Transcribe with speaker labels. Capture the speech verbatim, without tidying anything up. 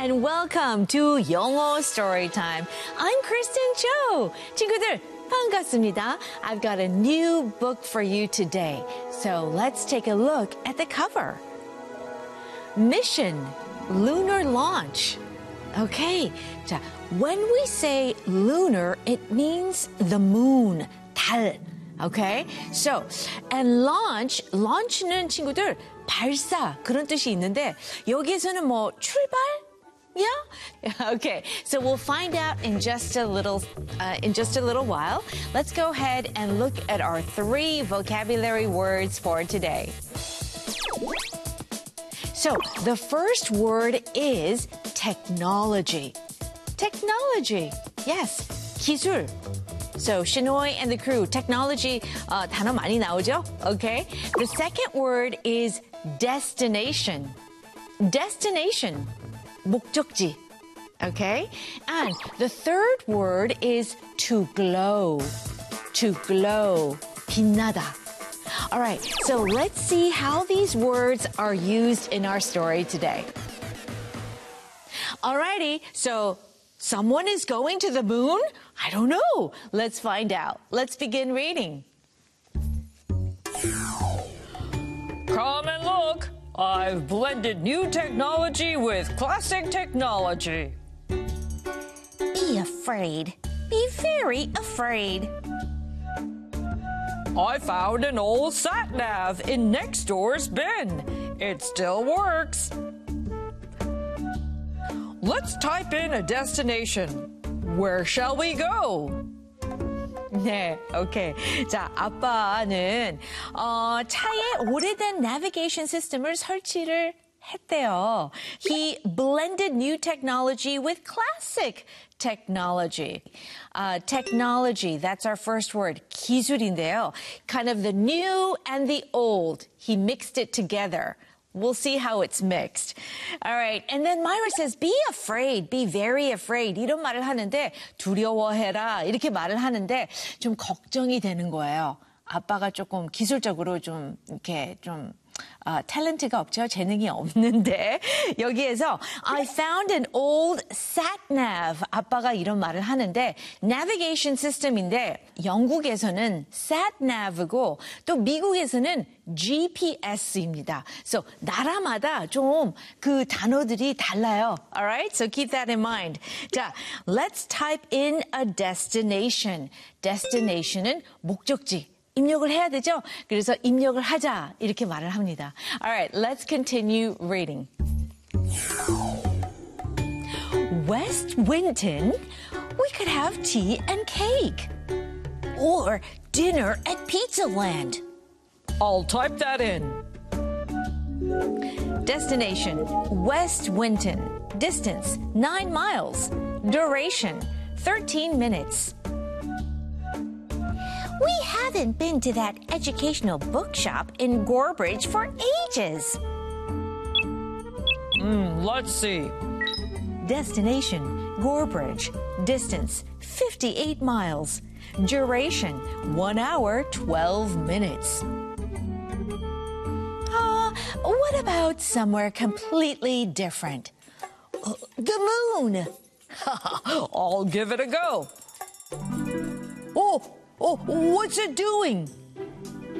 Speaker 1: and welcome to 영어 Storytime. I'm Kristen Cho. 친구들, 반갑습니다. I've got a new book for you today. So let's take a look at the cover. Mission, lunar launch. Okay, 자, when we say lunar, it means the moon, 달. Okay, so, and launch, launch는 친구들, 발사, 그런 뜻이 있는데, 여기에서는 뭐, 출발? Yeah? Okay, so we'll find out in just a little, uh, in just a little while. Let's go ahead and look at our three vocabulary words for today. So, the first word is technology. Technology, yes, 기술. So, Shinoy and the crew, technology, uh, 단어 많이 나오죠? Okay. The second word is destination. Destination, 목적지. Okay. And the third word is to glow. To glow, 빛나다. All right, so let's see how these words are used in our story today. Alrighty, so someone is going to the moon? I don't know. Let's find out. Let's begin reading.
Speaker 2: Come and look. I've blended new technology with classic technology.
Speaker 1: Be afraid. Be very afraid.
Speaker 2: I found an old sat-nav in next door's bin. It still works. Let's type in a destination. Where shall we go?
Speaker 1: 네, 오케이. 자, 아빠는 어, 차에 오래된 내비게이션 시스템을 설치를 했대요. He blended new technology with classic technology. Uh, technology, that's our first word. 기술인데요. Kind of the new and the old. He mixed it together. We'll see how it's mixed. All right. And then Myra says, be afraid, be very afraid. 이런 말을 하는데 두려워해라. 이렇게 말을 하는데 좀 걱정이 되는 거예요. 아빠가 조금 기술적으로 좀 이렇게 좀 아, 탤런트가 없죠. 재능이 없는데 여기에서 I found an old sat-nav. 아빠가 이런 말을 하는데 navigation system인데 영국에서는 sat-nav이고 또 미국에서는 지피에스입니다. So 나라마다 좀 그 단어들이 달라요. Alright, so keep that in mind. 자, let's type in a destination. Destination은 목적지. 입력을 해야 되죠? 그래서 입력을 하자 이렇게 말을 합니다. Alright, let's continue reading. West Winton, we could have tea and cake. Or dinner at Pizza Land.
Speaker 2: I'll type that in.
Speaker 1: Destination, West Winton. Distance, nine miles. Duration, thirteen minutes. We haven't been to that educational bookshop in Gorebridge for ages.
Speaker 2: Hmm, let's see.
Speaker 1: Destination, Gorebridge. Distance, fifty-eight miles. Duration, one hour, twelve minutes. Ah, uh, what about somewhere completely different? Uh, the moon.
Speaker 2: I'll give it a go.
Speaker 1: Oh! Oh, what's it doing?